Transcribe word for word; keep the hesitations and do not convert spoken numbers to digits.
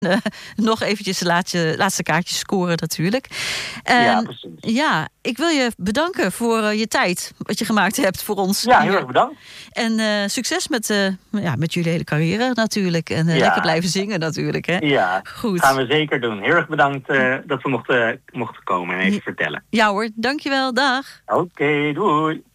Uh, nog eventjes de laatste, laatste kaartjes scoren natuurlijk. En, ja, precies. Ja, ik wil je bedanken voor uh, je tijd. Wat je gemaakt hebt voor ons. Ja, heel erg bedankt. En uh, succes met, uh, ja, met jullie hele carrière natuurlijk. En uh, ja. lekker blijven zingen natuurlijk. Hè? Ja, goed. Gaan we zeker doen. Heel erg bedankt uh, dat we mochten, mochten komen en even ja. vertellen. Ja hoor, dankjewel. Dag. Oké, okay, doei.